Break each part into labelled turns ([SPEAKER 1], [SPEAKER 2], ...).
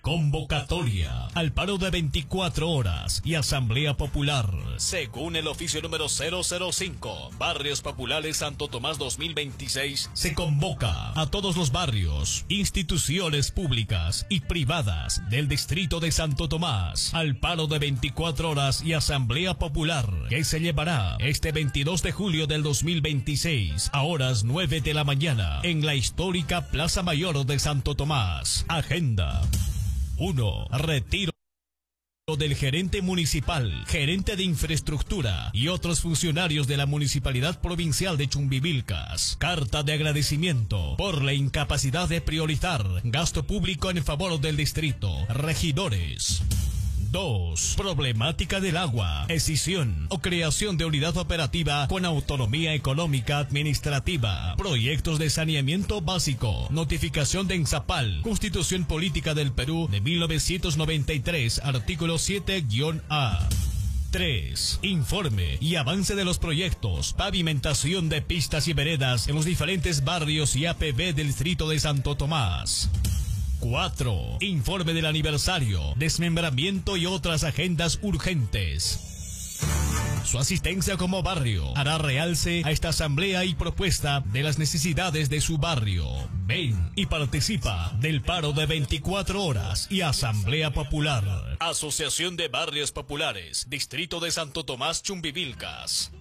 [SPEAKER 1] Convocatoria al paro de 24 horas y asamblea popular. Según el oficio número 005, Barrios Populares Santo Tomás 2026, se convoca a todos los barrios, instituciones públicas y privadas del distrito de Santo Tomás al paro de 24 horas y asamblea popular que se llevará este 22 de julio del 2026 a horas 9 de la mañana en la histórica Plaza Mayor de Santo Tomás. Agenda 1. Retiro del gerente municipal, gerente de infraestructura y otros funcionarios de la Municipalidad Provincial de Chumbivilcas. Carta de agradecimiento por la incapacidad de priorizar gasto público en favor del distrito. Regidores. 2. Problemática del agua. Escisión o creación de unidad operativa con autonomía económica administrativa. Proyectos de saneamiento básico. Notificación de Enzapal. Constitución Política del Perú de 1993, artículo 7-A. 3. Informe y avance de los proyectos. Pavimentación de pistas y veredas en los diferentes barrios y APB del distrito de Santo Tomás. 4. Informe del aniversario, desmembramiento y otras agendas urgentes. Su asistencia como barrio hará realce a esta asamblea y propuesta de las necesidades de su barrio. Ven y participa del paro de 24 horas y asamblea popular. Asociación de Barrios Populares, Distrito de Santo Tomás, Chumbivilcas.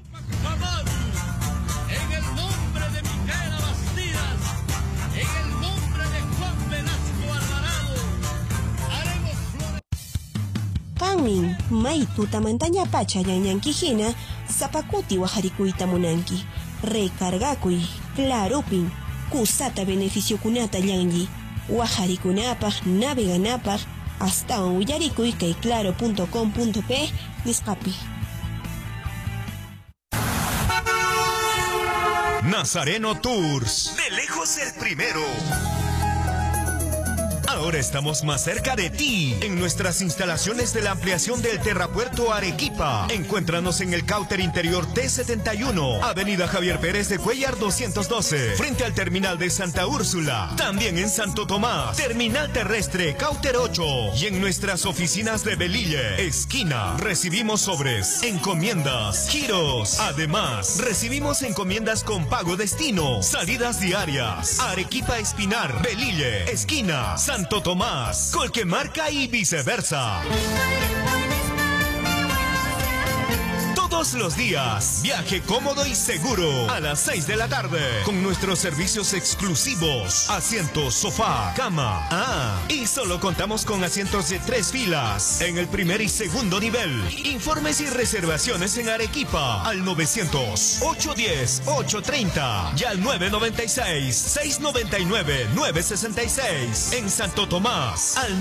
[SPEAKER 2] En el nombre de Micaela Bastidas, en el nombre de Juan Velasco Alvarado, haremos flores.
[SPEAKER 3] Kanmin, may tutamantanya pacha yanyankijina, zapakuti wajarikuita munanki, recargakuy, clarupin, kusata beneficio kunata yanyi, wajarikunapaj, naveganapaj, hasta un uyarikuy kay claro.com.p, nisqapi.
[SPEAKER 4] Nazareno Tours, de lejos el primero. Ahora estamos más cerca de ti, en nuestras instalaciones de la ampliación del Terrapuerto Arequipa. Encuéntranos en el Cauter Interior T71, Avenida Javier Pérez de Cuellar 212, frente al terminal de Santa Úrsula. También en Santo Tomás, Terminal Terrestre Cauter 8. Y en nuestras oficinas de Velille, esquina, recibimos sobres, encomiendas, giros. Además, recibimos encomiendas con pago destino, salidas diarias. Arequipa Espinar, Velille, esquina, Santo Tomás, Colquemarca y viceversa. Todos los días, viaje cómodo y seguro a las 6 de la tarde con nuestros servicios exclusivos, asientos, sofá, cama. Y solo contamos con asientos de 3 filas en el primer y segundo nivel. Informes y reservaciones en Arequipa al 900-810-830 y al 996-699-966. En Santo Tomás al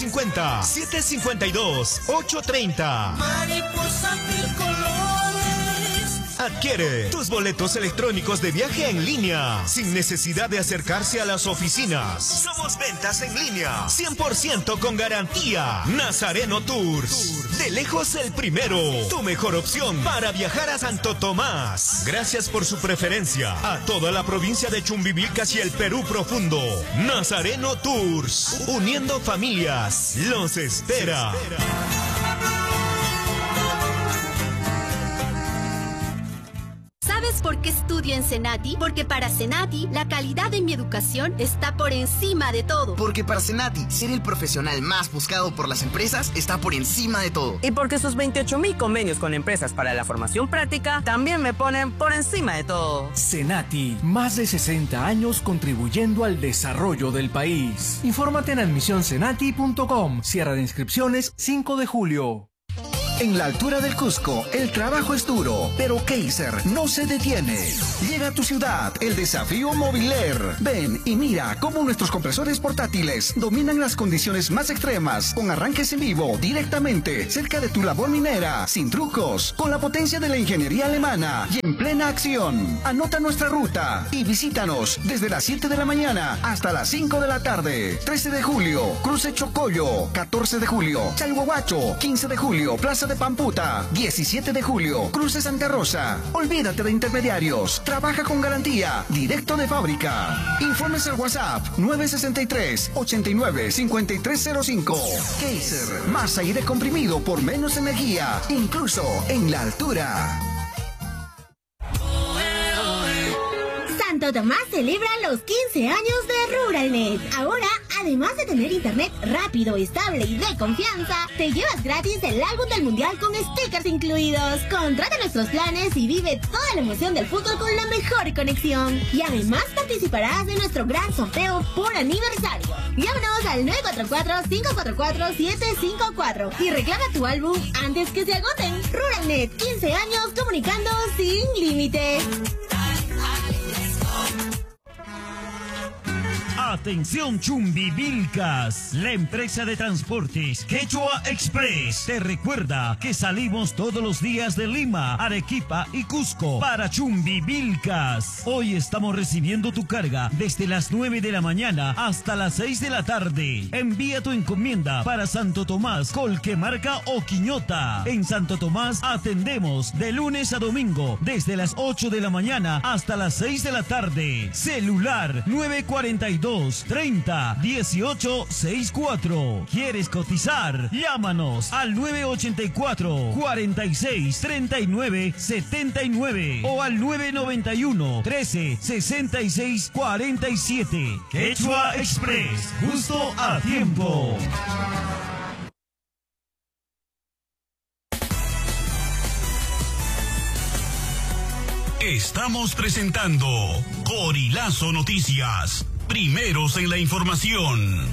[SPEAKER 4] 950-752-830.
[SPEAKER 2] Mariposa tricolor.
[SPEAKER 4] Adquiere tus boletos electrónicos de viaje en línea, sin necesidad de acercarse a las oficinas. Somos ventas en línea, 100% con garantía. Nazareno Tours, de lejos el primero. Tu mejor opción para viajar a Santo Tomás. Gracias por su preferencia. A toda la provincia de Chumbivilcas y el Perú profundo. Nazareno Tours, uniendo familias, los espera.
[SPEAKER 5] ¿Sabes por qué estudio en Senati? Porque para Senati, la calidad de mi educación está por encima de todo.
[SPEAKER 6] Porque para Senati, ser el profesional más buscado por las empresas está por encima de todo.
[SPEAKER 7] Y porque sus 28,000 convenios con empresas para la formación práctica también me ponen por encima de todo.
[SPEAKER 8] Senati, más de 60 años contribuyendo al desarrollo del país. Infórmate en admisioncenati.com. Cierre de inscripciones 5 de julio.
[SPEAKER 9] En la altura del Cusco, el trabajo es duro, pero Kaiser no se detiene. Llega a tu ciudad el desafío Mobiler. Ven y mira cómo nuestros compresores portátiles dominan las condiciones más extremas, con arranques en vivo, directamente, cerca de tu labor minera, sin trucos, con la potencia de la ingeniería alemana y en plena acción. Anota nuestra ruta y visítanos desde las 7 de la mañana hasta las 5 de la tarde. 13 de julio, Cruce Chocollo. 14 de julio, Chalhuahuacho. 15 de julio, Plaza de de Pamputa, 17 de julio, Cruce Santa Rosa. Olvídate de intermediarios, trabaja con garantía, directo de fábrica. Informes al WhatsApp 963-89-5305. Kaiser, más aire comprimido por menos energía, incluso en la altura.
[SPEAKER 10] Santo Tomás celebra los 15 años de Ruralnet. Ahora, además de tener internet rápido, estable y de confianza, te llevas gratis el álbum del mundial con stickers incluidos. Contrata nuestros planes y vive toda la emoción del fútbol con la mejor conexión. Y además participarás de nuestro gran sorteo por aniversario. Llámanos al 944-544-754 y reclama tu álbum antes que se agoten. Ruralnet, 15 años comunicando sin límites.
[SPEAKER 11] Atención Chumbivilcas, la empresa de transportes Quechua Express te recuerda que salimos todos los días de Lima, Arequipa y Cusco para Chumbivilcas. Hoy estamos recibiendo tu carga desde las 9 de la mañana hasta las 6 de la tarde. Envía tu encomienda para Santo Tomás, Colquemarca o Quiñota. En Santo Tomás atendemos de lunes a domingo desde las 8 de la mañana hasta las 6 de la tarde. Celular 942-30-1864. ¿Quieres cotizar? Llámanos al 984-46-39-79 o al 991-13-66-47. Quechua Express, justo a tiempo.
[SPEAKER 12] Estamos presentando Corilazo Noticias. Primeros en la información.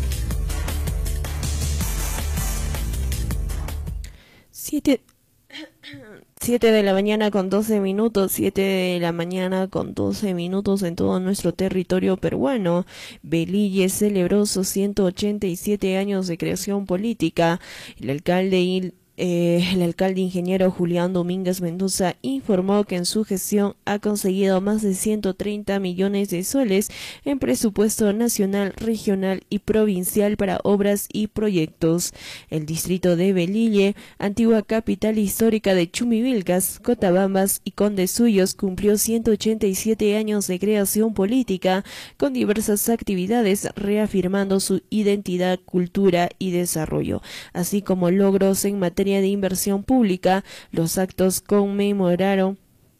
[SPEAKER 13] 7 de la mañana con 12 minutos, 7 de la mañana con 12 minutos en todo nuestro territorio peruano. Velille celebró sus 187 años de creación política. El alcalde ingeniero Julián Domínguez Mendoza informó que en su gestión ha conseguido más de 130 millones de soles en presupuesto nacional, regional y provincial para obras y proyectos. El distrito de Velille, antigua capital histórica de Chumbivilcas, Cotabambas y Condesuyos, cumplió 187 años de creación política con diversas actividades reafirmando su identidad, cultura y desarrollo, así como logros en materia de inversión pública. Los actos comenzaron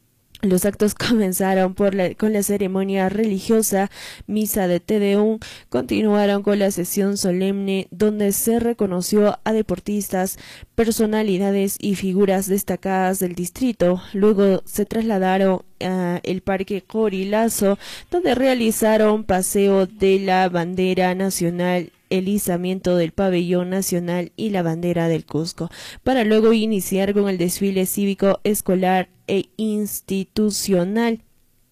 [SPEAKER 13] con la ceremonia religiosa, misa de Te Deum, continuaron con la sesión solemne donde se reconoció a deportistas, personalidades y figuras destacadas del distrito. Luego se trasladaron el Parque Corilazo, donde realizaron paseo de la bandera nacional, el izamiento del pabellón nacional y la bandera del Cusco, para luego iniciar con el desfile cívico, escolar e institucional.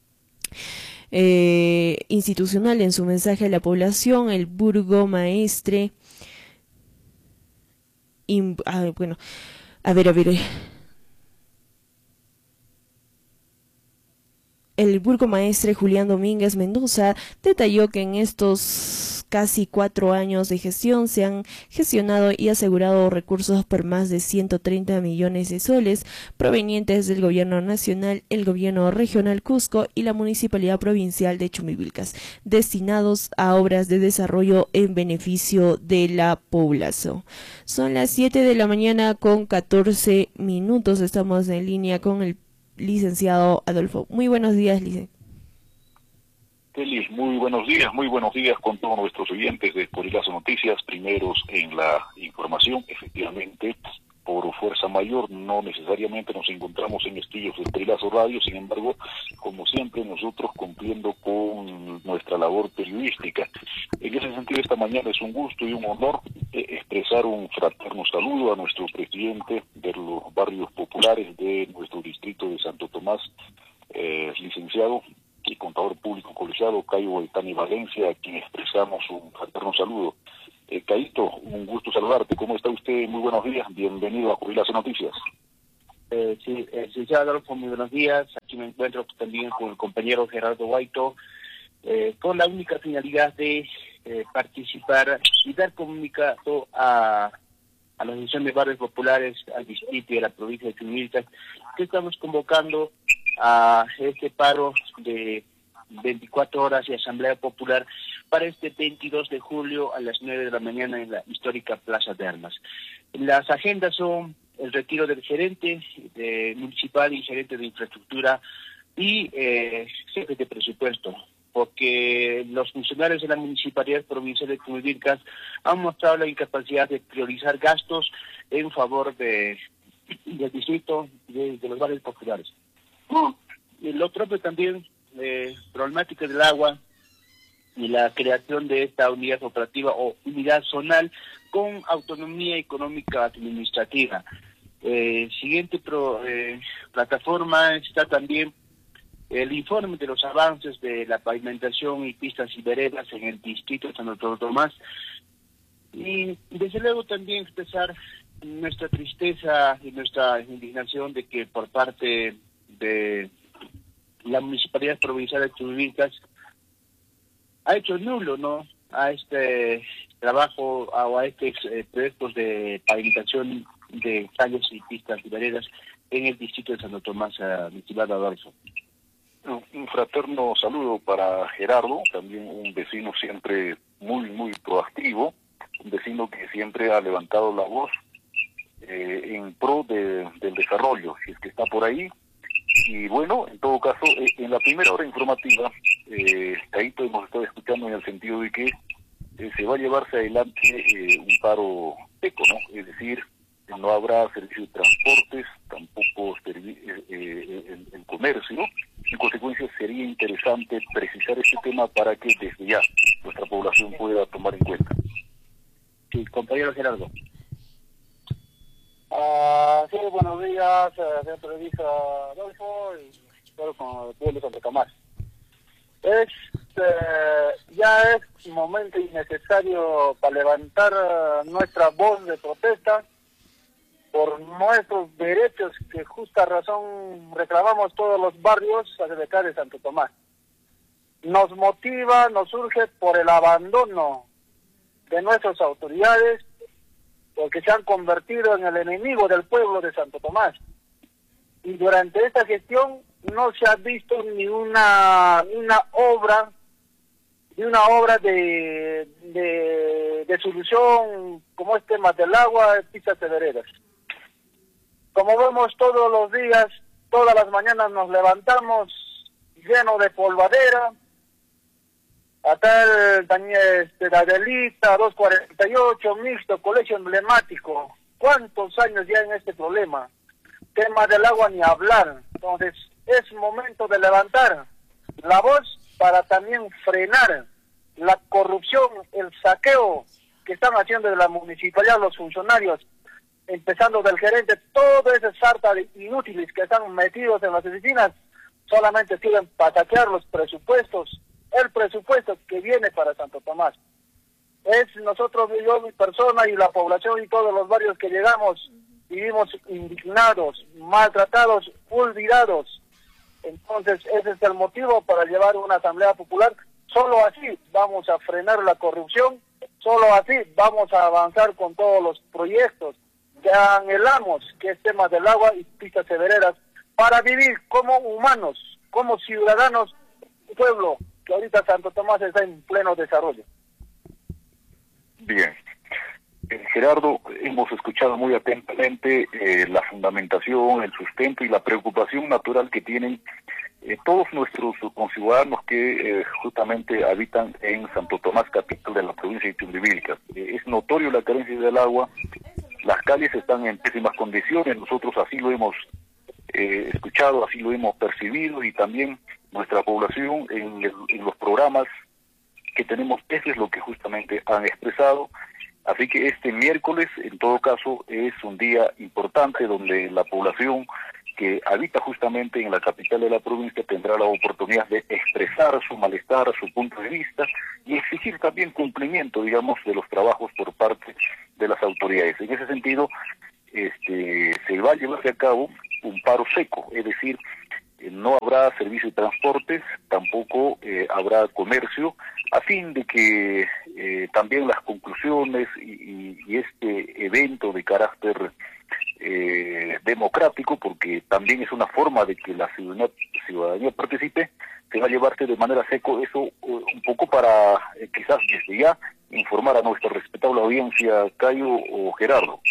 [SPEAKER 13] En su mensaje a la población, el burgomaestre el burgomaestre Julián Domínguez Mendoza detalló que en estos casi 4 años de gestión se han gestionado y asegurado recursos por más de 130 millones de soles provenientes del gobierno nacional, el gobierno regional Cusco y la municipalidad provincial de Chumbivilcas, destinados a obras de desarrollo en beneficio de la población. Son las 7 de la mañana con 14 minutos. Estamos en línea con el licenciado Adolfo. Muy buenos días, licenciado.
[SPEAKER 14] Feliz, muy buenos días con todos nuestros oyentes de Corilazo Noticias, primeros en la información. Efectivamente, por fuerza mayor, no necesariamente nos encontramos en estudios de Corilazo Radio, sin embargo, como siempre, nosotros cumpliendo con nuestra labor periodística. En ese sentido, esta mañana es un gusto y un honor expresar un fraterno saludo a nuestro presidente de los barrios populares de nuestro distrito de Santo Tomás, licenciado y contador público colegiado Cayo Gaitani Valencia, a quien expresamos un fraterno saludo. Caíto, un gusto saludarte. ¿Cómo está usted? Muy buenos días. Bienvenido a Corilazo Noticias.
[SPEAKER 15] Sí, licenciado Adolfo, muy buenos días. Aquí me encuentro también con el compañero Gerardo Guaito, con la única finalidad de participar y dar comunicado a a la Asociación de Barrios Populares, al distrito y a la provincia de Chuquicamata, que estamos convocando a este paro de 24 horas y asamblea popular para este 22 de julio a las 9 de la mañana en la histórica Plaza de Armas. Las agendas son el retiro del gerente municipal y gerente de infraestructura y jefe de presupuesto, porque los funcionarios de la Municipalidad Provincial de Chuquicamata han mostrado la incapacidad de priorizar gastos en favor del distrito de los barrios populares. Y lo propio también, problemática del agua y la creación de esta unidad operativa o unidad zonal con autonomía económica administrativa. Siguiente plataforma está también el informe de los avances de la pavimentación y pistas y veredas en el distrito de Santo Tomás. Y desde luego también expresar nuestra tristeza y nuestra indignación de que por parte de la Municipalidad Provincial de Chuquicamata ha hecho nulo, ¿no?, a este trabajo o a estos proyectos de pavimentación de calles y pistas y veredas en el distrito de Santo Tomás, mi estimado Adolfo.
[SPEAKER 14] Un fraterno saludo para Gerardo, también un vecino siempre muy proactivo, un vecino que siempre ha levantado la voz en pro del desarrollo, si es que está por ahí. Y bueno, en todo caso, en la primera hora informativa, ahí hemos estado escuchando en el sentido de que se va a llevarse adelante un paro seco, ¿no? Es decir, no habrá servicio de transportes, tampoco el comercio. En consecuencia, sería interesante precisar este tema para que desde ya nuestra población pueda tomar en cuenta.
[SPEAKER 15] Sí, compañero Gerardo.
[SPEAKER 16] Sí, buenos días, señor periodista Adolfo, y espero con el pueblo de Santo Tomás. Ya es momento y necesario para levantar nuestra voz de protesta por nuestros derechos que justa razón reclamamos todos los barrios acá de Santo Tomás. Nos motiva, nos surge por el abandono de nuestras autoridades, porque se han convertido en el enemigo del pueblo de Santo Tomás. Y durante esta gestión no se ha visto ni una obra de solución como es tema del agua, pistas de veredas. Como vemos todos los días, todas las mañanas nos levantamos lleno de polvadera. Acá el la Adelita, 248, mixto, colegio emblemático. ¿Cuántos años ya en este problema? Tema del agua ni hablar. Entonces, es momento de levantar la voz para también frenar la corrupción, el saqueo que están haciendo de la municipalidad los funcionarios, empezando del gerente, toda esa sarta de inútiles que están metidos en las oficinas, solamente sirven para saquear los presupuestos, el presupuesto que viene para Santo Tomás. Es nosotros, yo, mi persona y la población y todos los barrios que llegamos, vivimos indignados, maltratados, olvidados. Entonces ese es el motivo para llevar una asamblea popular. Solo así vamos a frenar la corrupción, solo así vamos a avanzar con todos los proyectos que anhelamos, que es tema del agua y pistas veredas, para vivir como humanos, como ciudadanos, un pueblo que ahorita Santo Tomás está en pleno desarrollo.
[SPEAKER 14] Bien. Gerardo, hemos escuchado muy atentamente la fundamentación, el sustento y la preocupación natural que tienen todos nuestros conciudadanos que justamente habitan en Santo Tomás, capital de la provincia de Chuquicamata. Es notorio la carencia del agua, las calles están en pésimas condiciones, nosotros así lo hemos escuchado, así lo hemos percibido, y también nuestra población en los programas que tenemos, eso es lo que justamente han expresado. Así que este miércoles, en todo caso, es un día importante donde la población que habita justamente en la capital de la provincia tendrá la oportunidad de expresar su malestar, su punto de vista y exigir también cumplimiento, digamos, de los trabajos por parte de las autoridades. En ese sentido, se va a llevarse a cabo un paro seco, es decir, no habrá servicio de transportes, tampoco habrá comercio, a fin de que también las conclusiones y este evento de carácter democrático, porque también es una forma de que la ciudadanía participe, se va a llevarse de manera seco eso un poco para quizás desde ya informar a nuestra respetable audiencia, Cayo o Gerardo.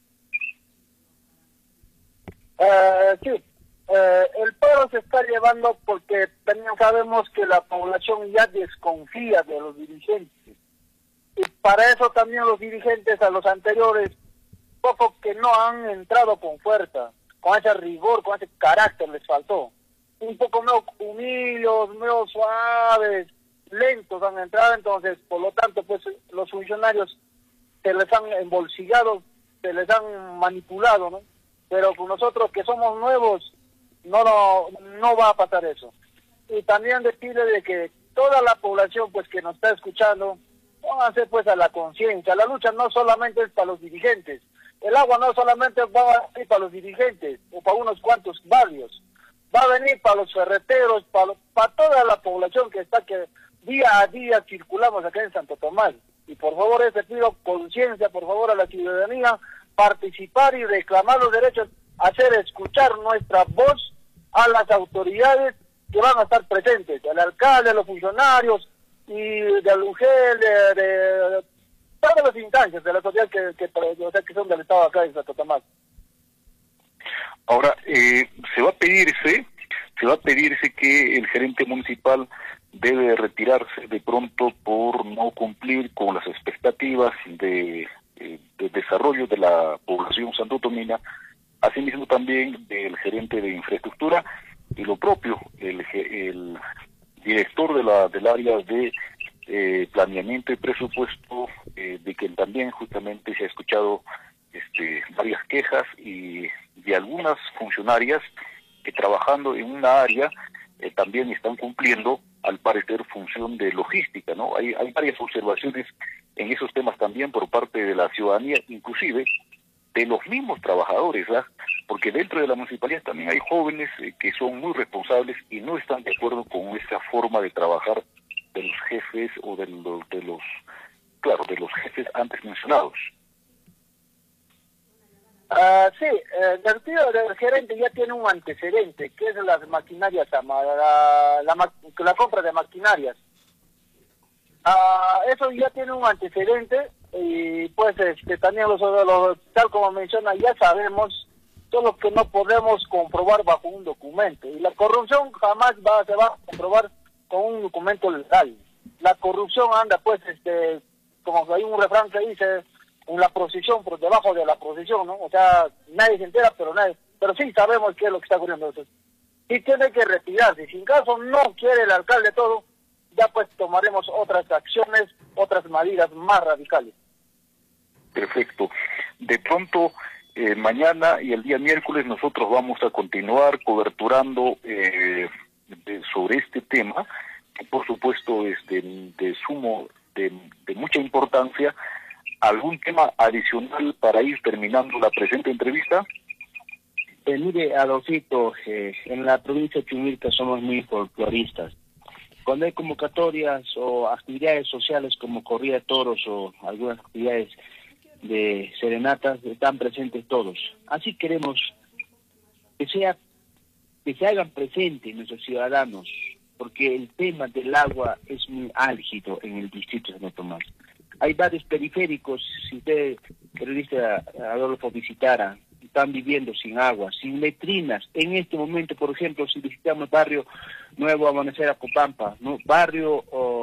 [SPEAKER 16] Sí, el paro se está llevando porque también sabemos que la población ya desconfía de los dirigentes. Y para eso también los dirigentes a los anteriores, poco que no han entrado con fuerza, con ese rigor, con ese carácter les faltó. Un poco medio humildes, medio suaves, lentos han entrado, entonces por lo tanto pues los funcionarios se les han embolsillado, se les han manipulado, ¿no? Pero con nosotros que somos nuevos no va a pasar eso. Y también decirle de que toda la población pues que nos está escuchando, pónganse pues a la conciencia. La lucha no solamente es para los dirigentes, el agua no solamente va a venir para los dirigentes o para unos cuantos barrios, va a venir para los ferreteros, para toda la población que está, que día a día circulamos acá en Santo Tomás. Y por favor, pido conciencia, por favor, a la ciudadanía, participar y reclamar los derechos, hacer escuchar nuestra voz a las autoridades que van a estar presentes, al alcalde, a los funcionarios y del UGEL, de todas las instancias de la sociedad que son del Estado acá en Santo Tomás.
[SPEAKER 14] Ahora, se va a pedirse que el gerente municipal debe retirarse de pronto por no cumplir con las expectativas de desarrollo de la población santotomina, asimismo también del gerente de infraestructura y lo propio, el director del área de planeamiento y presupuesto, de que también justamente se ha escuchado varias quejas y de algunas funcionarias que trabajando en una área también están cumpliendo, al parecer, función de logística, ¿no? Hay varias observaciones en esos temas también por parte de la ciudadanía, inclusive de los mismos trabajadores, ¿verdad? Porque dentro de la municipalidad también hay jóvenes que son muy responsables y no están de acuerdo con esa forma de trabajar de los jefes o de los jefes antes mencionados.
[SPEAKER 16] Sí, el gerente ya tiene un antecedente, que es las maquinarias, la compra de maquinarias. Eso ya tiene un antecedente y pues también tal como menciona, ya sabemos, solo que no podemos comprobar bajo un documento. Y la corrupción jamás se va a comprobar con un documento legal. La corrupción anda pues, como hay un refrán que dice, la procesión por debajo de la procesión, ¿no? O sea, nadie se entera, pero sí sabemos qué es lo que está ocurriendo. Entonces, sí tiene que retirarse. Si en caso no quiere el alcalde todo, ya pues tomaremos otras acciones, otras medidas más radicales.
[SPEAKER 14] Perfecto. De pronto, mañana y el día miércoles nosotros vamos a continuar coberturando sobre este tema, que por supuesto es de mucha importancia. ¿Algún tema adicional para ir terminando la presente entrevista?
[SPEAKER 15] Mire, Adolfito, en la provincia de Chuquilca somos muy folcloristas. Cuando hay convocatorias o actividades sociales como corrida de toros o algunas actividades de serenatas, están presentes todos. Así queremos que se hagan presentes nuestros ciudadanos, porque el tema del agua es muy álgido en el distrito de Santo Tomás. Hay varios periféricos, si usted, periodista Adolfo, visitara, están viviendo sin agua, sin letrinas. En este momento, por ejemplo, si visitamos barrio Nuevo Amanecer Acopampa, ¿no? barrio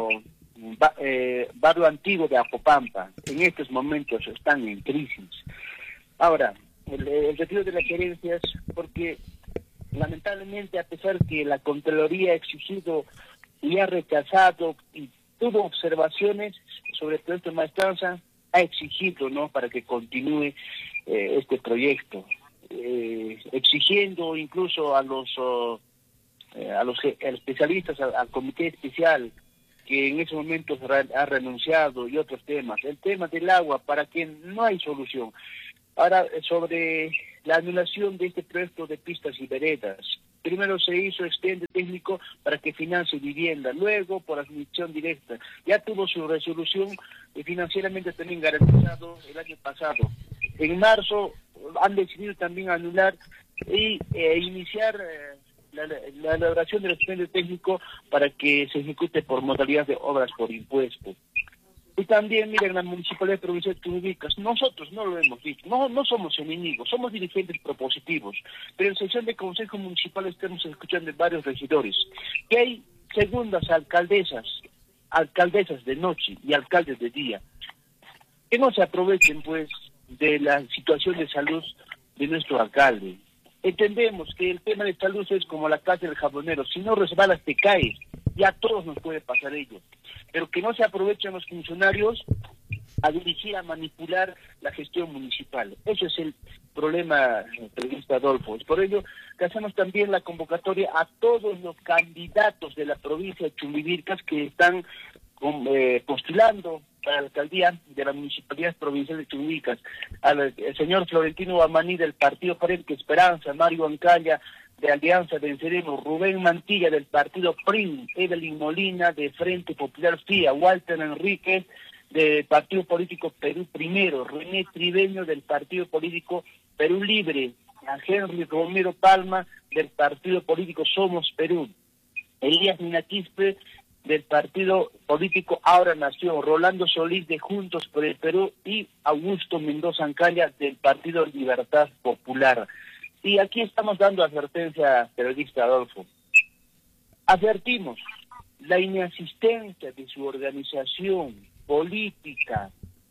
[SPEAKER 15] antiguo de Acopampa, en estos momentos están en crisis. Ahora, el retiro de las gerencias, porque lamentablemente, a pesar que la Contraloría ha exigido y ha rechazado y tuvo observaciones sobre el proyecto de maestranza, ha exigido, ¿no?, para que continúe este proyecto, exigiendo incluso a los especialistas, al comité especial que en ese momento ha renunciado, y otros temas. El tema del agua, para que no hay solución. Ahora, sobre la anulación de este proyecto de pistas y veredas. Primero se hizo expediente técnico para que financie vivienda, luego por admisión directa. Ya tuvo su resolución financieramente también garantizado el año pasado. En marzo han decidido también anular y iniciar la elaboración del expediente técnico para que se ejecute por modalidad de obras por impuesto. Y también, miren, la Municipalidad Provincial de Chumbivilcas, nosotros no lo hemos dicho, no somos enemigos, somos dirigentes propositivos, pero en sesión de Consejo Municipal estamos escuchando de varios regidores que hay segundas alcaldesas de noche y alcaldes de día, que no se aprovechen, pues, de la situación de salud de nuestro alcalde. Entendemos que el tema de salud es como la casa del jabonero, si no resbalas te caes, y a todos nos puede pasar ello. Pero que no se aprovechen los funcionarios a dirigir, a manipular la gestión municipal. Eso es el problema, periodista Adolfo. Es por ello que hacemos también la convocatoria a todos los candidatos de la provincia de Chumbivilcas que están postulando para la alcaldía de la Municipalidad Provincial de Chumbivilcas, al señor Florentino Amaní del Partido Frente Esperanza, Mario Ancaya de Alianza Venceremos, Rubén Mantilla del Partido PRIM, Evelyn Molina de Frente Popular FIA, Walter Enríquez del Partido Político Perú Primero, René Tribeño del Partido Político Perú Libre, a Henry Romero Palma del Partido Político Somos Perú, Elías Minaquispe del Partido Político Ahora Nación, Rolando Solís de Juntos por el Perú y Augusto Mendoza Ancaya del Partido Libertad Popular. Y aquí estamos dando advertencia, periodista Adolfo. Advertimos la inasistencia de su organización política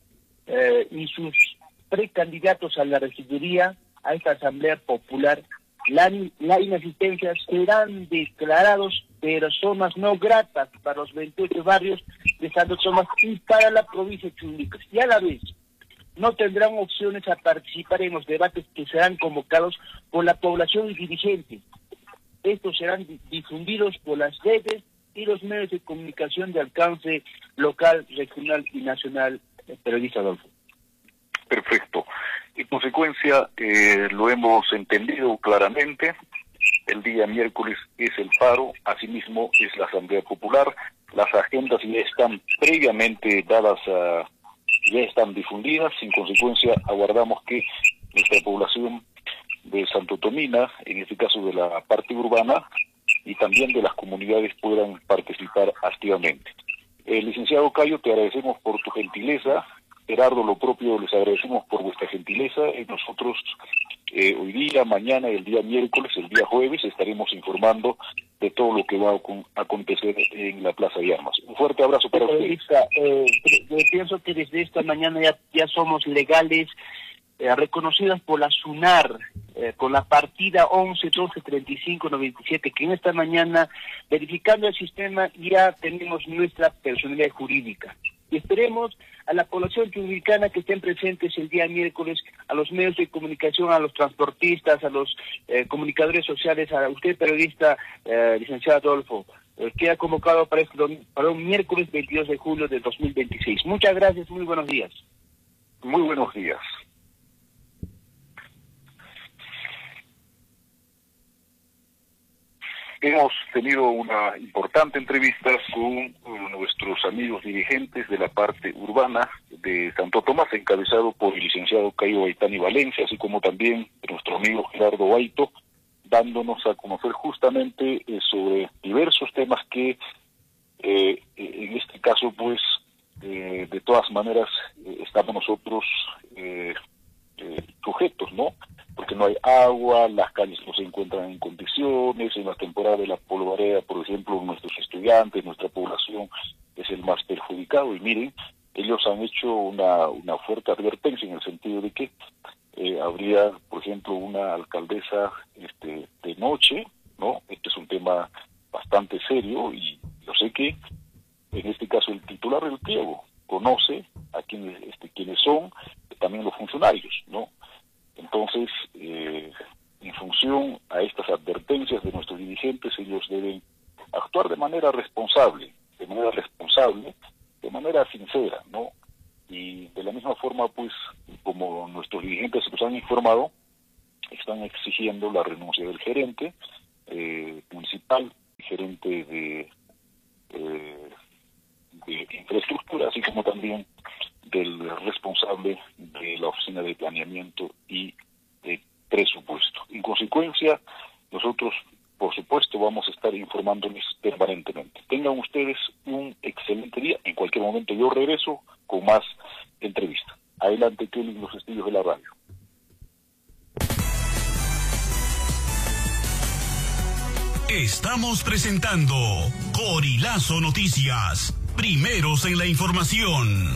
[SPEAKER 15] y sus precandidatos a la regiduría, a esta Asamblea Popular. La inasistencia serán declarados personas no gratas para los 28 barrios de Santo Tomás y para la provincia de Chumbivilcas. Y a la vez, no tendrán opciones a participar en los debates que serán convocados por la población y dirigentes. Estos serán difundidos por las redes y los medios de comunicación de alcance local, regional y nacional. Periodista Adolfo.
[SPEAKER 14] Perfecto. En consecuencia, lo hemos entendido claramente. El día miércoles es el paro, asimismo es la Asamblea Popular. Las agendas ya están previamente dadas ya están difundidas. En consecuencia, aguardamos que nuestra población de Santo Tomina, en este caso de la parte urbana, y también de las comunidades puedan participar activamente. Licenciado Cayo, te agradecemos por tu gentileza. Gerardo, lo propio, les agradecemos por vuestra gentileza. Nosotros hoy día, mañana, el día miércoles, el día jueves, estaremos informando de todo lo que va a acontecer en la Plaza de Armas. Un fuerte abrazo para ustedes.
[SPEAKER 15] Yo pienso que desde esta mañana ya somos legales, reconocidas por la SUNAR, con la partida 11-12-35-97, que en esta mañana, verificando el sistema, ya tenemos nuestra personalidad jurídica. Y esperemos a la población chumbivilcana que estén presentes el día miércoles, a los medios de comunicación, a los transportistas, a los comunicadores sociales, a usted periodista, licenciado Adolfo, queda convocado para un miércoles 22 de julio de 2026. Muchas gracias, muy buenos días.
[SPEAKER 14] Muy buenos días. Hemos tenido una importante entrevista con nuestros amigos dirigentes de la parte urbana de Santo Tomás, encabezado por el licenciado Cayo Baitani Valencia, así como también nuestro amigo Gerardo Baito, dándonos a conocer justamente sobre diversos temas que en este caso, pues, de todas maneras, estamos nosotros sujetos, ¿no? Porque no hay agua, las calles no se encuentran en condiciones, en la temporada de la polvareda, por ejemplo, nuestros estudiantes, nuestra población es el más perjudicado, y miren, ellos han hecho una fuerte advertencia en el sentido de que habría, por ejemplo, una alcaldesa de noche, ¿no? Este es un tema bastante serio, y yo sé que en este caso el titular del pliego conoce a quiénes son, también los funcionarios, ¿no? Entonces, en función a estas advertencias de nuestros dirigentes, ellos deben actuar de manera responsable, de manera sincera, ¿no? Y de la misma forma, pues, como nuestros dirigentes nos han informado, están exigiendo la renuncia del gerente municipal, gerente de infraestructura, así como también del responsable de la oficina de planeamiento y de presupuesto. En consecuencia, nosotros, por supuesto, vamos a estar informándoles permanentemente. Tengan ustedes un excelente día. En cualquier momento yo regreso con más entrevista. Adelante, Kelly, los estudios de la radio.
[SPEAKER 12] Estamos presentando Corilazo Noticias, primeros en la información.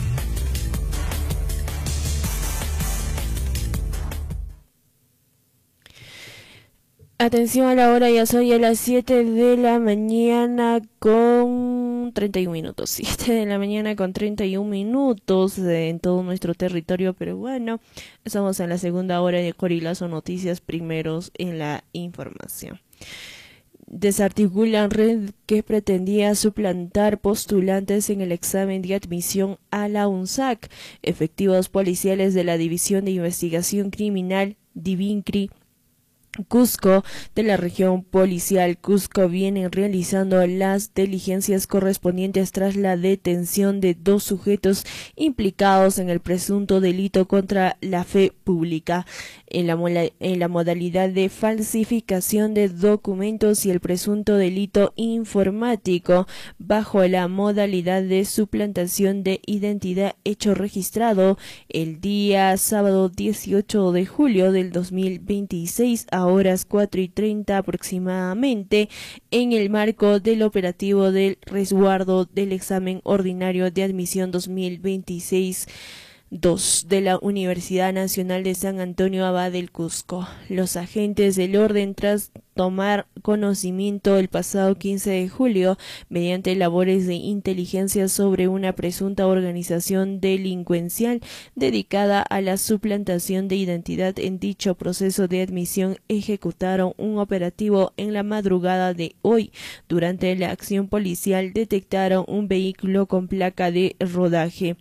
[SPEAKER 13] Atención a la hora, ya soy a las 7 de la mañana con 31 minutos. 7 de la mañana con 31 minutos en todo nuestro territorio peruano. Estamos en la segunda hora de Corilazo Noticias, primeros en la información. Desarticulan red que pretendía suplantar postulantes en el examen de admisión a la UNSAC. Efectivos policiales de la División de Investigación Criminal, DIVINCRI, Cusco, de la región policial Cusco, vienen realizando las diligencias correspondientes tras la detención de 2 sujetos implicados en el presunto delito contra la fe pública en la modalidad de falsificación de documentos y el presunto delito informático bajo la modalidad de suplantación de identidad, hecho registrado el día sábado 18 de julio del 2026 a horas 4:30 aproximadamente, en el marco del operativo del resguardo del examen ordinario de admisión 2026 de la Universidad Nacional de San Antonio Abad del Cusco. Los agentes del orden, tras tomar conocimiento el pasado 15 de julio, mediante labores de inteligencia sobre una presunta organización delincuencial dedicada a la suplantación de identidad en dicho proceso de admisión, ejecutaron un operativo en la madrugada de hoy. Durante la acción policial detectaron un vehículo con placa de rodaje,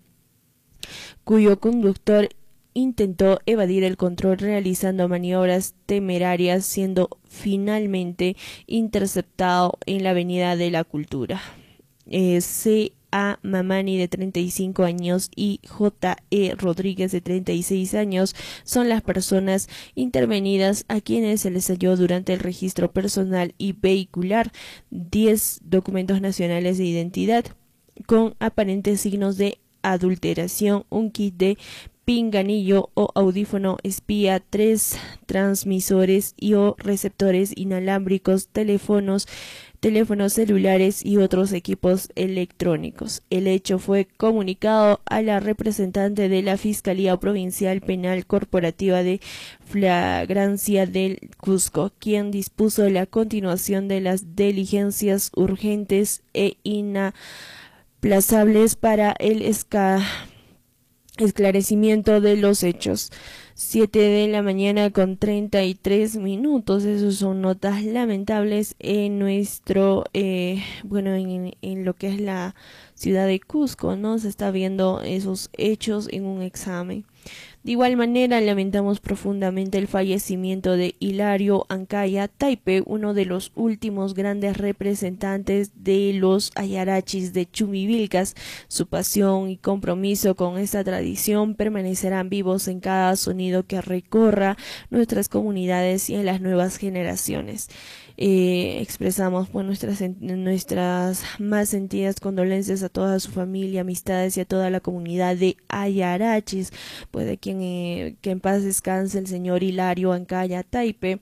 [SPEAKER 13] cuyo conductor intentó evadir el control realizando maniobras temerarias, siendo finalmente interceptado en la Avenida de la Cultura. C.A. Mamani, de 35 años, y J.E. Rodríguez, de 36 años, son las personas intervenidas, a quienes se les halló durante el registro personal y vehicular 10 documentos nacionales de identidad con aparentes signos de adulteración, un kit de pinganillo o audífono espía, 3 transmisores y o receptores inalámbricos, teléfonos celulares y otros equipos electrónicos. El hecho fue comunicado a la representante de la Fiscalía Provincial Penal Corporativa de Flagrancia del Cusco, quien dispuso la continuación de las diligencias urgentes e inaplazables para el esclarecimiento de los hechos. 7 de la mañana con 33 minutos. Esos son notas lamentables en nuestro, en lo que es la ciudad de Cusco, ¿no? Se está viendo esos hechos en un examen. De igual manera, lamentamos profundamente el fallecimiento de Hilario Ancaya Taipe, uno de los últimos grandes representantes de los ayarachis de Chumbivilcas. Su pasión y compromiso con esta tradición permanecerán vivos en cada sonido que recorra nuestras comunidades y en las nuevas generaciones. Expresamos pues nuestras más sentidas condolencias a toda su familia, amistades y a toda la comunidad de ayarachis, pues de quien que en paz descanse el señor Hilario Ancaya Taipe.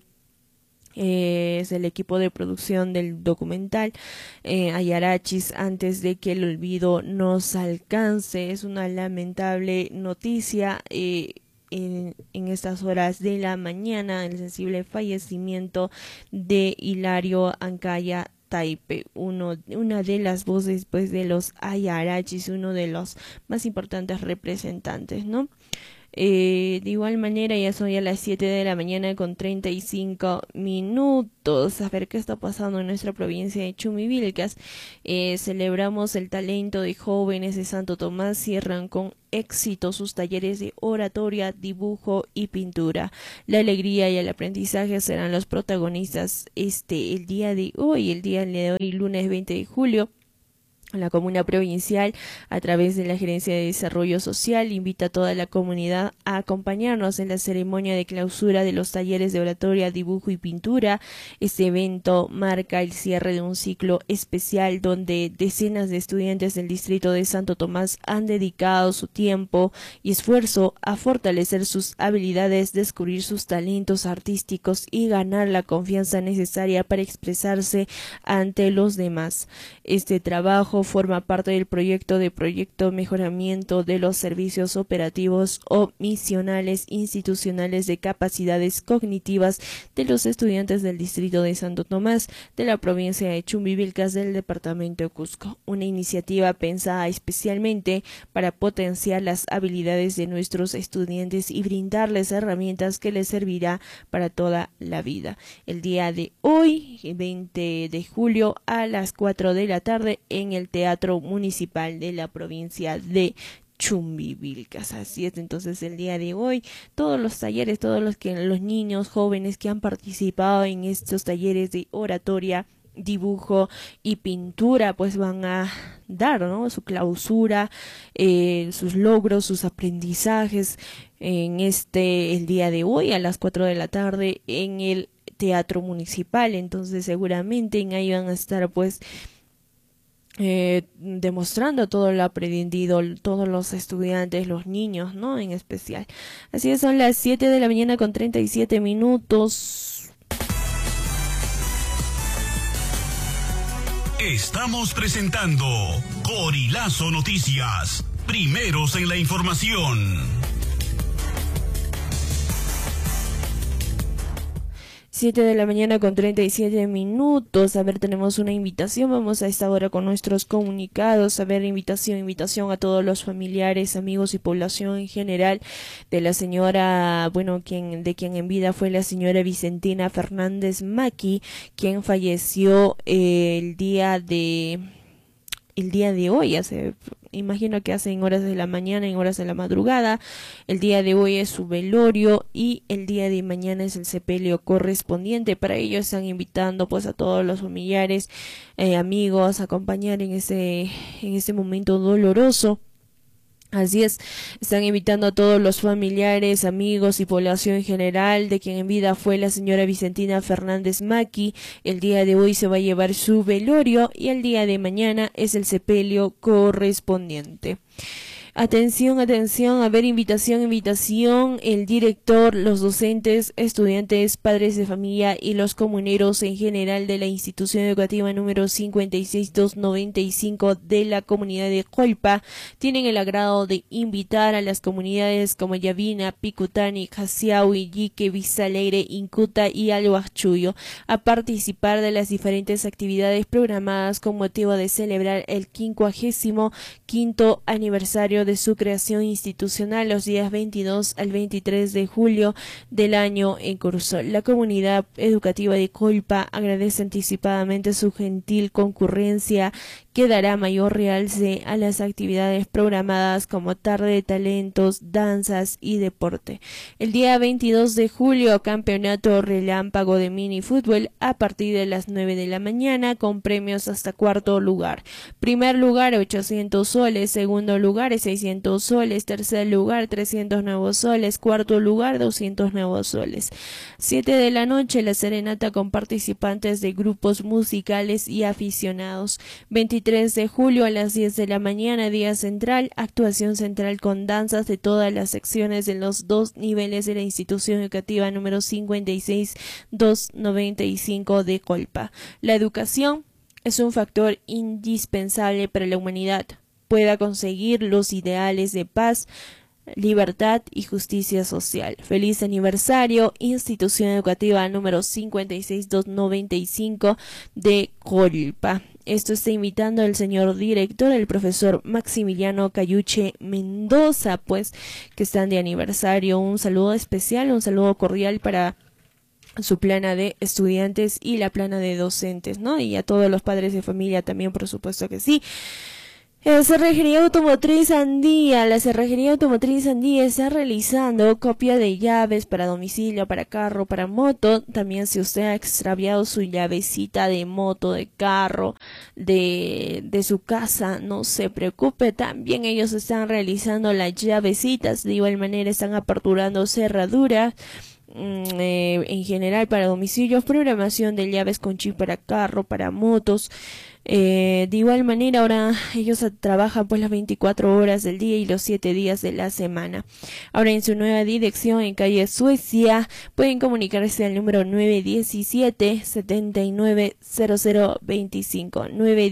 [SPEAKER 13] Es el equipo de producción del documental Ayarachis, antes de que el olvido nos alcance. Es una lamentable noticia en estas horas de la mañana, el sensible fallecimiento de Hilario Ancaya Taipe, una de las voces pues de los ayarachis, uno de los más importantes representantes, ¿no? De igual manera, ya son ya las 7 de la mañana con 35 minutos. A ver qué está pasando en nuestra provincia de Chumbivilcas. Celebramos el talento de jóvenes de Santo Tomás. Cierran con éxito sus talleres de oratoria, dibujo y pintura. La alegría y el aprendizaje serán los protagonistas el día de hoy, lunes 20 de julio. La Comuna Provincial, a través de la Gerencia de Desarrollo Social, invita a toda la comunidad a acompañarnos en la ceremonia de clausura de los talleres de oratoria, dibujo y pintura. Este evento marca el cierre de un ciclo especial donde decenas de estudiantes del distrito de Santo Tomás han dedicado su tiempo y esfuerzo a fortalecer sus habilidades, descubrir sus talentos artísticos y ganar la confianza necesaria para expresarse ante los demás. Este trabajo forma parte del proyecto mejoramiento de los servicios operativos o misionales institucionales de capacidades cognitivas de los estudiantes del distrito de Santo Tomás de la provincia de Chumbivilcas del departamento de Cusco. Una iniciativa pensada especialmente para potenciar las habilidades de nuestros estudiantes y brindarles herramientas que les servirá para toda la vida. El día de hoy, 20 de julio, a las 4 de la tarde en el Teatro Municipal de la provincia de Chumbivilcas. Así es, entonces el día de hoy todos los talleres, los niños jóvenes que han participado en estos talleres de oratoria, dibujo y pintura, pues van a dar, ¿no?, su clausura, sus logros, sus aprendizajes en el día de hoy a las 4 de la tarde en el Teatro Municipal. Entonces seguramente en ahí van a estar pues demostrando todo lo aprendido, todos los estudiantes, los niños, ¿no?, en especial. Así es, son las 7 de la mañana con 37 minutos.
[SPEAKER 12] Estamos presentando Corilazo Noticias, primeros en la información.
[SPEAKER 13] 7 de la mañana con 37 minutos. A ver, tenemos una invitación. Vamos a esta hora con nuestros comunicados. A ver, invitación a todos los familiares, amigos y población en general de la señora, de quien en vida fue la señora Vicentina Fernández Maki, quien falleció el día de hoy, imagino que hace en horas de la mañana, en horas de la madrugada. El día de hoy es su velorio y el día de mañana es el sepelio correspondiente. Para ello están invitando pues a todos los familiares, amigos, a acompañar en ese momento doloroso. Así es, están invitando a todos los familiares, amigos y población en general de quien en vida fue la señora Vicentina Fernández Maki. El día de hoy se va a llevar su velorio y el día de mañana es el sepelio correspondiente. Atención, a ver, invitación, el director, los docentes, estudiantes, padres de familia y los comuneros en general de la institución educativa número 56295 de la comunidad de Colpa tienen el agrado de invitar a las comunidades como Yavina, Picutani, Casiao, Iquique, Vista Alegre, Incuta y Alhuachuyo a participar de las diferentes actividades programadas con motivo de celebrar el 55º aniversario de su creación institucional los días 22 al 23 de julio del año en curso. La comunidad educativa de Colpa agradece anticipadamente su gentil concurrencia que dará mayor realce a las actividades programadas como tarde de talentos, danzas y deporte. El día 22 de julio, campeonato relámpago de minifútbol a partir de las 9 de la mañana con premios hasta cuarto lugar. Primer lugar 800 soles, segundo lugar 600 soles, tercer lugar 300 nuevos soles, cuarto lugar 200 nuevos soles. 7 de la noche la serenata con participantes de grupos musicales y aficionados. 23 de julio a las 10 de la mañana, día central, actuación central con danzas de todas las secciones de los dos niveles de la institución educativa número 56295 de Colpa. La educación es un factor indispensable para la humanidad pueda conseguir los ideales de paz, libertad y justicia social. Feliz aniversario, institución educativa número 56295 de Colpa. Esto está invitando al señor director, el profesor Maximiliano Cayuche Mendoza, pues, que están de aniversario. Un saludo especial, un saludo cordial para su plana de estudiantes y la plana de docentes, ¿no? Y a todos los padres de familia también, por supuesto que sí. Cerrajería Automotriz Andía. La Cerrajería Automotriz Andía está realizando copia de llaves para domicilio, para carro, para moto. También si usted ha extraviado su llavecita de moto, de carro, de su casa, no se preocupe. También ellos están realizando las llavecitas. De igual manera están aperturando cerraduras. En general para domicilios, programación de llaves con chip para carro, para motos. De igual manera ahora ellos trabajan pues las 24 horas del día y los 7 días de la semana. Ahora en su nueva dirección en calle Suecia pueden comunicarse al número 917-790025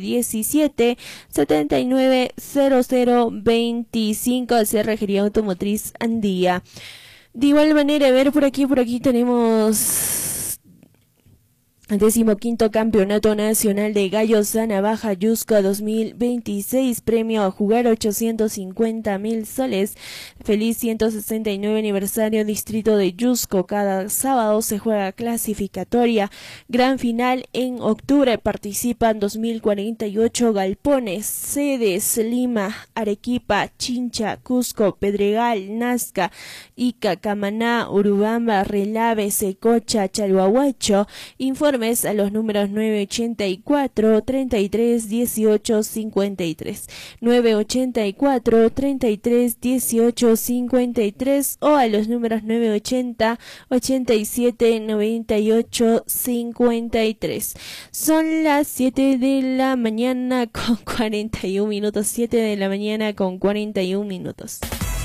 [SPEAKER 13] 917-790025 Cerrajería Automotriz Andía. De igual manera, a ver, por aquí tenemos el 15º Campeonato Nacional de Gallos Sana Baja Yusco 2026, premio a jugar 850.000 soles. Feliz 169 aniversario Distrito de Yusco. Cada sábado se juega clasificatoria. Gran final en octubre. Participan 2048 galpones. Sedes: Lima, Arequipa, Chincha, Cusco, Pedregal, Nazca, Ica, Camaná, Urubamba, Relave, Secocha, Chalhuahuacho. Informes a los números 984 33 18 53 984 33 18 53 o a los números 980 87 98 53. Son las 7 de la mañana con 41 minutos. 7 de la mañana con 41 minutos.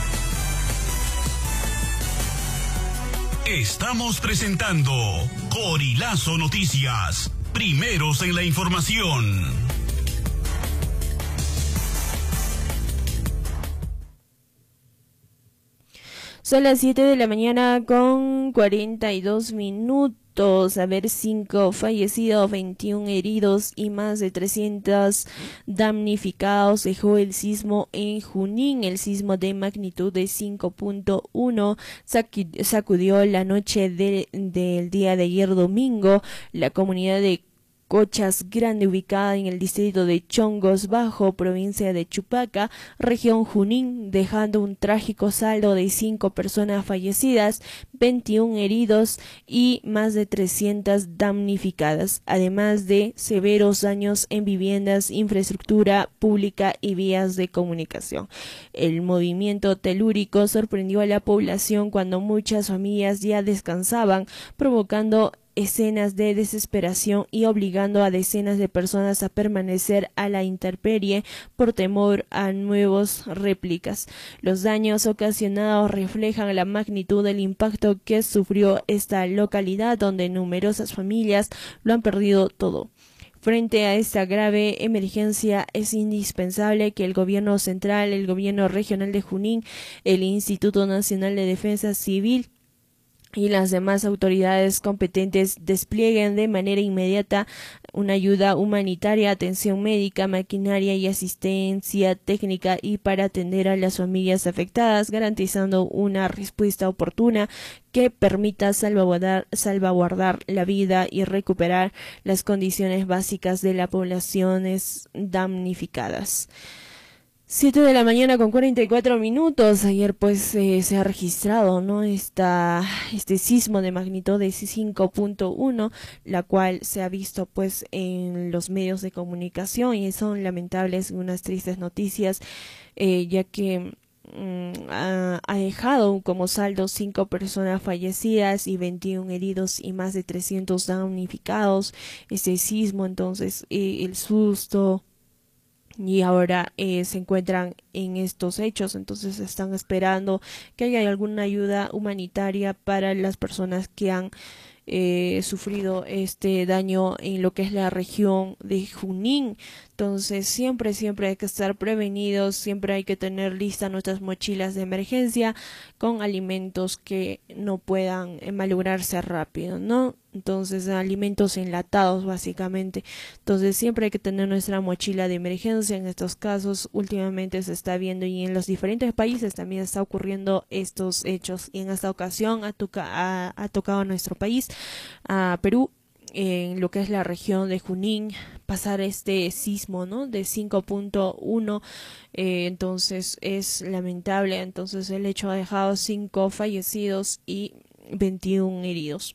[SPEAKER 12] Estamos presentando Corilazo Noticias, primeros en la información.
[SPEAKER 13] Son las 7 de la mañana con 42 minutos. A ver, 5 fallecidos, 21 heridos y más de 300 damnificados dejó el sismo en Junín. El sismo de magnitud de 5.1 sacudió la noche del día de ayer domingo la comunidad de Cochas Grande, ubicada en el distrito de Chongos Bajo, provincia de Chupaca, región Junín, dejando un trágico saldo de 5 personas fallecidas, 21 heridos y más de 300 damnificadas, además de severos daños en viviendas, infraestructura pública y vías de comunicación. El movimiento telúrico sorprendió a la población cuando muchas familias ya descansaban, provocando escenas de desesperación y obligando a decenas de personas a permanecer a la intemperie por temor a nuevas réplicas. Los daños ocasionados reflejan la magnitud del impacto que sufrió esta localidad, donde numerosas familias lo han perdido todo. Frente a esta grave emergencia es indispensable que el gobierno central, el gobierno regional de Junín, el Instituto Nacional de Defensa Civil y las demás autoridades competentes desplieguen de manera inmediata una ayuda humanitaria, atención médica, maquinaria y asistencia técnica y para atender a las familias afectadas, garantizando una respuesta oportuna que permita salvaguardar la vida y recuperar las condiciones básicas de las poblaciones damnificadas. 7 de la mañana con 44 minutos. Ayer pues se ha registrado, ¿no? Este sismo de magnitud de 5.1, la cual se ha visto pues en los medios de comunicación y son lamentables unas tristes noticias, ya que ha dejado como saldo 5 personas fallecidas y 21 heridos y más de 300 damnificados. Este sismo, entonces el susto, y ahora se encuentran en estos hechos, entonces están esperando que haya alguna ayuda humanitaria para las personas que han sufrido este daño en lo que es la región de Junín. Entonces siempre hay que estar prevenidos, siempre hay que tener listas nuestras mochilas de emergencia con alimentos que no puedan malograrse rápido, ¿no? Entonces alimentos enlatados básicamente. Entonces siempre hay que tener nuestra mochila de emergencia. En estos casos últimamente se está viendo y en los diferentes países también está ocurriendo estos hechos, y en esta ocasión ha tocado a nuestro país, a Perú, en lo que es la región de Junín, pasar este sismo, ¿no?, de 5.1. Entonces es lamentable. Entonces el hecho ha dejado 5 fallecidos y 21 heridos.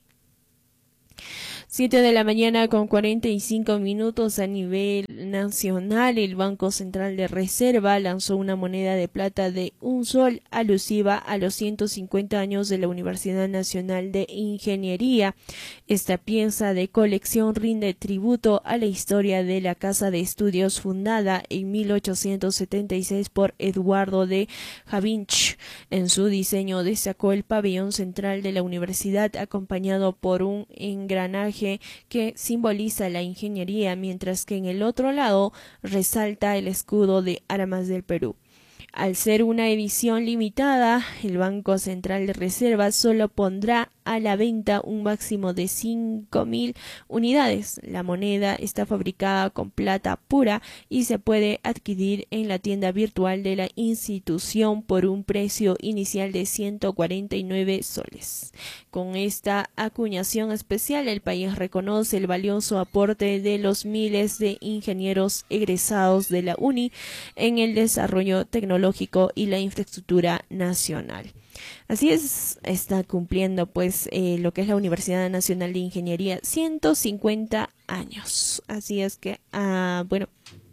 [SPEAKER 13] 7 de la mañana con 45 minutos a nivel nacional. El Banco Central de Reserva lanzó una moneda de plata de $1 alusiva a los 150 años de la Universidad Nacional de Ingeniería. Esta pieza de colección rinde tributo a la historia de la Casa de Estudios fundada en 1876 por Eduardo de Havinch. En su diseño destacó el pabellón central de la universidad, acompañado por un engranaje que simboliza la ingeniería, mientras que en el otro lado resalta el escudo de armas del Perú. Al ser una edición limitada, el Banco Central de Reserva solo pondrá a la venta un máximo de 5.000 unidades. La moneda está fabricada con plata pura y se puede adquirir en la tienda virtual de la institución por un precio inicial de 149 soles. Con esta acuñación especial, el país reconoce el valioso aporte de los miles de ingenieros egresados de la UNI en el desarrollo tecnológico y la infraestructura nacional. Así es, está cumpliendo pues lo que es la Universidad Nacional de Ingeniería, 150 años. Así es que, bueno,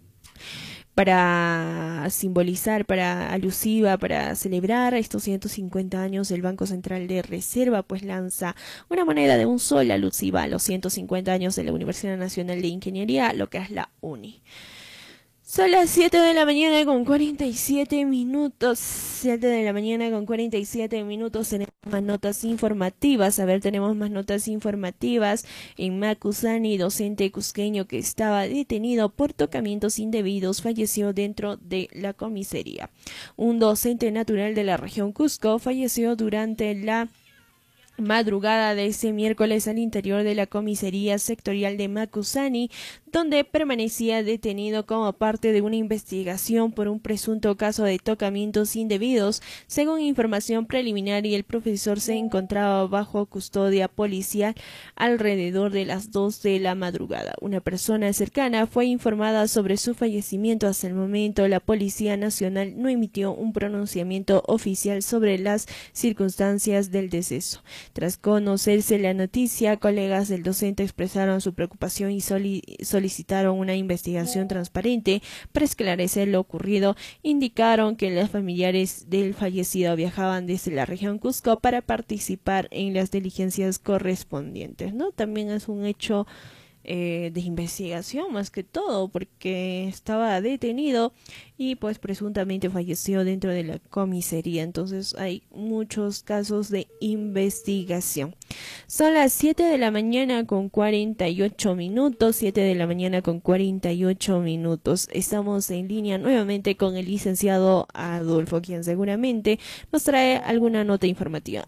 [SPEAKER 13] para simbolizar, para alusiva, para celebrar estos 150 años, el Banco Central de Reserva pues lanza una moneda de $1 alusiva a los 150 años de la Universidad Nacional de Ingeniería, lo que es la UNI. Son las 7 de la mañana con 47 minutos. 7 de la mañana con 47 minutos. Tenemos más notas informativas. A ver, tenemos más notas informativas. En Macusani, docente cusqueño que estaba detenido por tocamientos indebidos, falleció dentro de la comisaría. Un docente natural de la región Cusco falleció durante la madrugada de ese miércoles al interior de la comisaría sectorial de Macusani, donde permanecía detenido como parte de una investigación por un presunto caso de tocamientos indebidos. Según información preliminar, el profesor se encontraba bajo custodia policial alrededor de las 2 de la madrugada. Una persona cercana fue informada sobre su fallecimiento. Hasta el momento, la Policía Nacional no emitió un pronunciamiento oficial sobre las circunstancias del deceso. Tras conocerse la noticia, colegas del docente expresaron su preocupación y solicitaron una investigación transparente para esclarecer lo ocurrido. Indicaron que los familiares del fallecido viajaban desde la región Cusco para participar en las diligencias correspondientes, ¿no? También es un hecho de investigación más que todo, porque estaba detenido y pues presuntamente falleció dentro de la comisaría. Entonces hay muchos casos de investigación. Son las 7 de la mañana con 48 minutos. 7 de la mañana con 48 minutos. Estamos en línea nuevamente con el licenciado Adolfo, quien seguramente nos trae alguna nota informativa.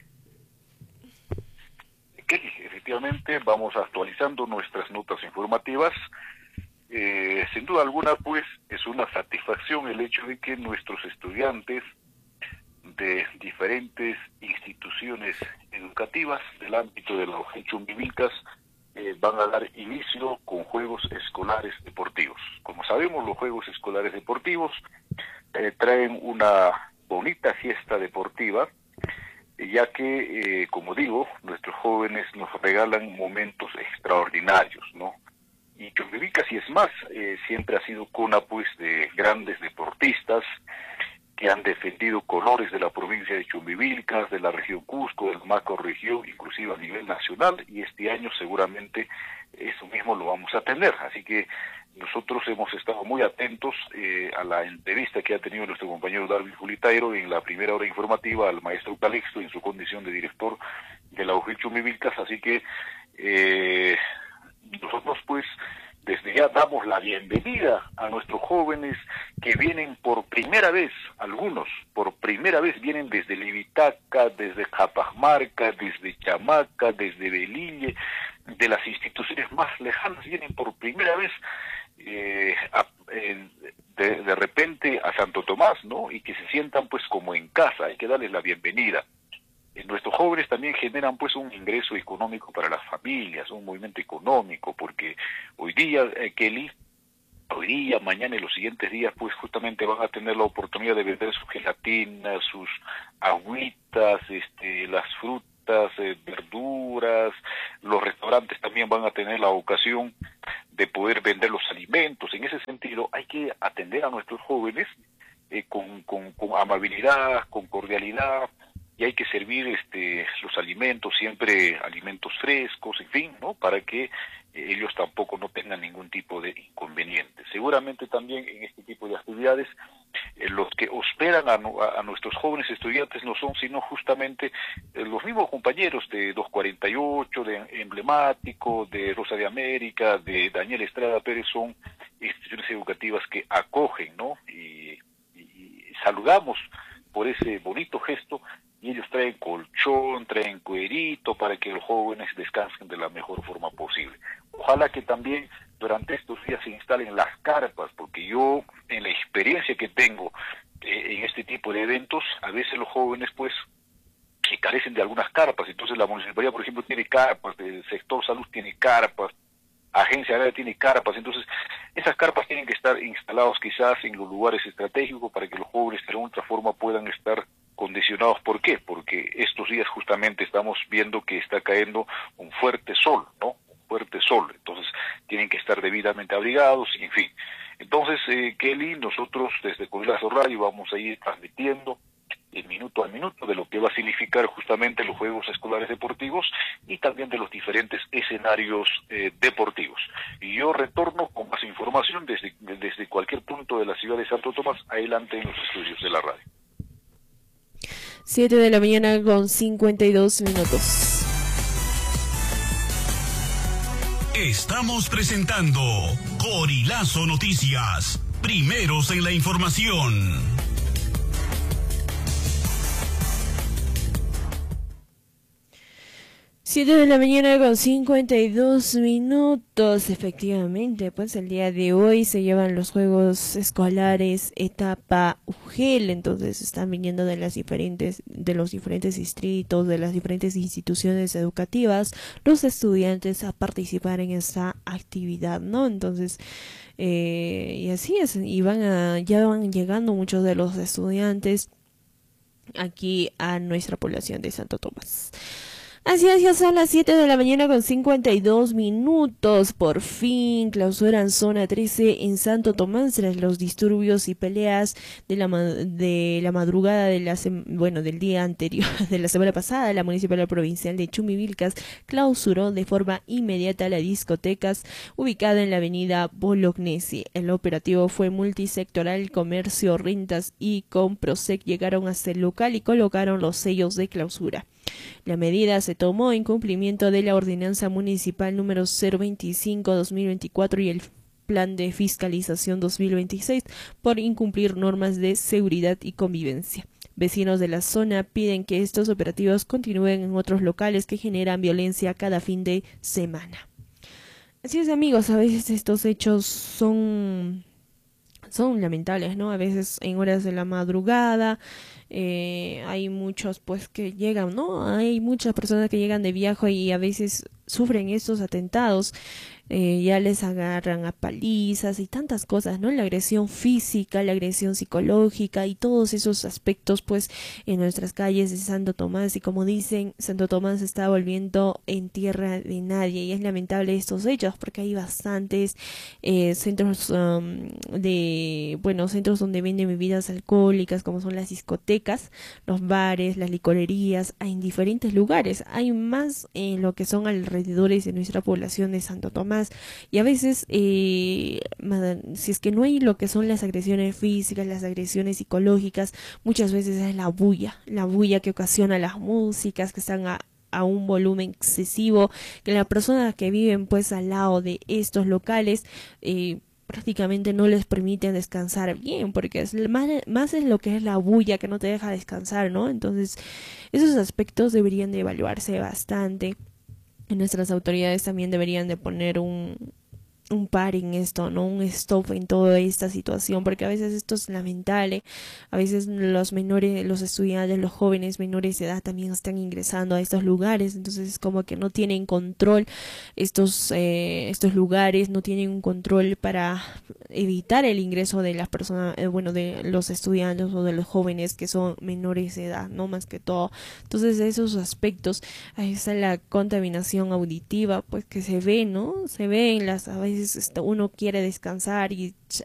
[SPEAKER 14] Efectivamente, vamos actualizando nuestras notas informativas. Sin duda alguna, pues, es una satisfacción el hecho de que nuestros estudiantes de diferentes instituciones educativas del ámbito de la Chumbivilcas van a dar inicio con Juegos Escolares Deportivos. Como sabemos, los Juegos Escolares Deportivos traen una bonita fiesta deportiva, ya que, como digo, nuestros jóvenes nos regalan momentos extraordinarios, ¿no? Y Chumbivilcas, y es más, siempre ha sido cuna, pues, de grandes deportistas que han defendido colores de la provincia de Chumbivilcas, de la región Cusco, de la macrorregión, inclusive a nivel nacional, y este año seguramente eso mismo lo vamos a tener. Así que nosotros hemos estado muy atentos a la entrevista que ha tenido nuestro compañero Darwin Julitairo en la primera hora informativa al maestro Calixto en su condición de director de la UG Chumbivilcas. Así que nosotros pues desde ya damos la bienvenida a nuestros jóvenes que vienen por primera vez, algunos por primera vez vienen desde Libitaca, desde Capasmarca, desde Chamaca, desde Belille, de las instituciones más lejanas, vienen por primera vez de repente a Santo Tomás, ¿no? Y que se sientan pues como en casa, hay que darles la bienvenida. Nuestros jóvenes también generan pues un ingreso económico para las familias, un movimiento económico, porque hoy día, Kelly, hoy día, mañana y los siguientes días pues justamente van a tener la oportunidad de vender sus gelatinas, sus agüitas, las frutas, verduras, los restaurantes también van a tener la ocasión de poder vender los alimentos. En ese sentido hay que atender a nuestros jóvenes con amabilidad, con cordialidad, y hay que servir los alimentos, siempre alimentos frescos, en fin, ¿no? Para que ellos tampoco no tengan ningún tipo de inconveniente. Seguramente también en este tipo de actividades los que hospedan a nuestros jóvenes estudiantes no son sino justamente los mismos compañeros de 248, de Emblemático, de Rosa de América, de Daniel Estrada Pérez, son instituciones educativas que acogen, ¿no? Y saludamos por ese bonito gesto, y ellos traen colchón, traen cuerito para que los jóvenes descansen de la mejor forma posible. Ojalá que también durante estos días se instalen las carpas, porque yo, en la experiencia que tengo en este tipo de eventos, a veces los jóvenes pues que carecen de algunas carpas. Entonces la municipalidad, por ejemplo, tiene carpas, el sector salud tiene carpas, agencia agraria tiene carpas. Entonces esas carpas tienen que estar instaladas quizás en los lugares estratégicos para que los jóvenes de otra forma puedan estar condicionados. ¿Por qué? Porque estos días justamente estamos viendo que está cayendo un fuerte sol, ¿no? Un fuerte sol. Entonces tienen que estar debidamente abrigados, y en fin. Entonces, Kelly, nosotros desde Corilazo Radio vamos a ir transmitiendo minuto a minuto de lo que va a significar justamente los Juegos Escolares Deportivos y también de los diferentes escenarios deportivos. Y yo retorno con más información desde cualquier punto de la ciudad de Santo Tomás, adelante en los estudios de la radio.
[SPEAKER 13] 7 de la mañana con 52 minutos.
[SPEAKER 12] Estamos presentando Corilazo Noticias, primeros en la información.
[SPEAKER 13] 7 de la mañana con 52 minutos. Efectivamente, pues el día de hoy se llevan los Juegos Escolares etapa UGEL. Entonces están viniendo de los diferentes distritos, de las diferentes instituciones educativas, los estudiantes a participar en esta actividad, ¿no? Entonces, y así es, y ya van llegando muchos de los estudiantes aquí a nuestra población de Santo Tomás. Así es, ya son las 7 de la mañana con 52 minutos. Por fin clausuran zona 13 en Santo Tomás tras los disturbios y peleas de la madrugada del día anterior, de la semana pasada. La Municipalidad Provincial de Chumbivilcas clausuró de forma inmediata las discotecas ubicada en la avenida Bolognesi. El operativo fue multisectoral. Comercio, rentas y Comprosec llegaron hasta el local y colocaron los sellos de clausura. La medida se tomó en cumplimiento de la Ordenanza Municipal número 025-2024 y el Plan de Fiscalización 2026 por incumplir normas de seguridad y convivencia. Vecinos de la zona piden que estos operativos continúen en otros locales que generan violencia cada fin de semana. Así es, amigos, a veces estos hechos son lamentables, ¿no? A veces en horas de la madrugada hay muchos pues que llegan, ¿no? Hay muchas personas que llegan de viaje y a veces sufren estos atentados. Ya les agarran a palizas y tantas cosas, ¿no? La agresión física, la agresión psicológica y todos esos aspectos pues en nuestras calles de Santo Tomás. Y como dicen, Santo Tomás se está volviendo en tierra de nadie, y es lamentable estos hechos porque hay bastantes centros centros donde venden bebidas alcohólicas, como son las discotecas, los bares, las licorerías, en diferentes lugares. Hay más en lo que son alrededores de nuestra población de Santo Tomás. Y a veces, si es que no hay lo que son las agresiones físicas, las agresiones psicológicas, muchas veces es la bulla que ocasiona las músicas que están a a un volumen excesivo, que las personas que viven pues al lado de estos locales prácticamente no les permiten descansar bien, porque es más es lo que es la bulla que no te deja descansar, ¿no? Entonces esos aspectos deberían de evaluarse bastante. Nuestras autoridades también deberían de poner un par en esto, ¿no? Un stop en toda esta situación, porque a veces esto es lamentable. A veces los menores, los estudiantes, los jóvenes menores de edad también están ingresando a estos lugares, entonces es como que no tienen control estos lugares, no tienen un control para evitar el ingreso de las personas, de los estudiantes o de los jóvenes que son menores de edad, ¿no? Más que todo. Entonces esos aspectos, ahí está la contaminación auditiva, pues que se ve, ¿no? Se ve en a veces uno quiere descansar y